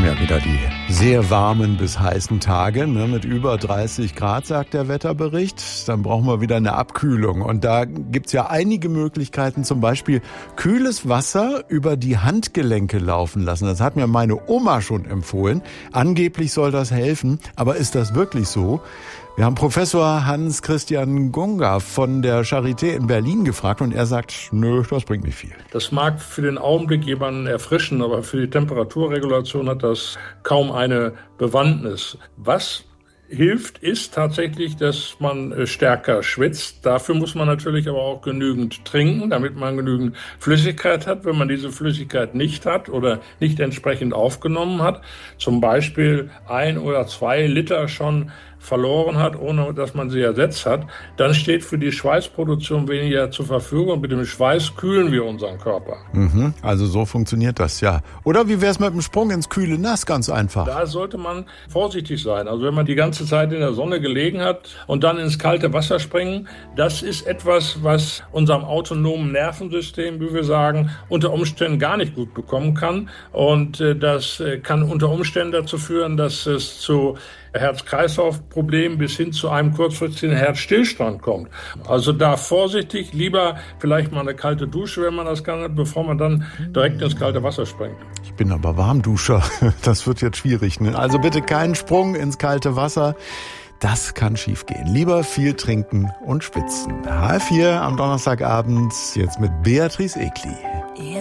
kommen ja wieder die sehr warmen bis heißen Tage, ne, mit über 30 Grad, sagt der Wetterbericht. Dann brauchen wir wieder eine Abkühlung. Und da gibt's ja einige Möglichkeiten, zum Beispiel kühles Wasser über die Handgelenke laufen lassen. Das hat mir meine Oma schon empfohlen. Angeblich soll das helfen. Aber ist das wirklich so? Wir haben Professor Hans-Christian Gunga von der Charité in Berlin gefragt und er sagt, nö, das bringt nicht viel. Das mag für den Augenblick jemanden erfrischen, aber für die Temperaturregulation hat das kaum eine Bewandtnis. Was hilft, ist tatsächlich, dass man stärker schwitzt. Dafür muss man natürlich aber auch genügend trinken, damit man genügend Flüssigkeit hat. Wenn man diese Flüssigkeit nicht hat oder nicht entsprechend aufgenommen hat, zum Beispiel 1 oder 2 Liter schon verloren hat, ohne dass man sie ersetzt hat, dann steht für die Schweißproduktion weniger zur Verfügung. Mit dem Schweiß kühlen wir unseren Körper. Also so funktioniert das, ja. Oder wie wäre es mit dem Sprung ins kühle Nass? Ganz einfach. Da sollte man vorsichtig sein. Also wenn man die ganze Zeit in der Sonne gelegen hat und dann ins kalte Wasser springen, das ist etwas, was unserem autonomen Nervensystem, wie wir sagen, unter Umständen gar nicht gut bekommen kann. Und das kann unter Umständen dazu führen, dass es zu Herz-Kreislauf-Problemen bis hin zu einem kurzfristigen Herzstillstand kommt. Also da vorsichtig, lieber vielleicht mal eine kalte Dusche, wenn man das kann, bevor man dann direkt ins kalte Wasser springt. Ich bin aber Warmduscher. Das wird jetzt schwierig, ne? Also bitte keinen Sprung ins kalte Wasser. Das kann schiefgehen. Lieber viel trinken und schwitzen. H4 am Donnerstagabend, jetzt mit Beatrice Egli.